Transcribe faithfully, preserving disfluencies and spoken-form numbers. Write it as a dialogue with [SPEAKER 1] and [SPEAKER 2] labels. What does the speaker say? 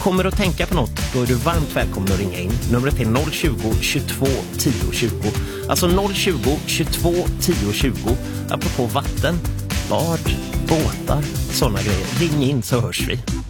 [SPEAKER 1] kommer att tänka på något, då är du varmt välkommen att ringa in. Numret är noll tjugo, tjugotvå, tio, tjugo. Alltså noll tjugo, tjugotvå, tio, tjugo. Apropå vatten, bad, båtar, sådana grejer. Ring in så hörs vi.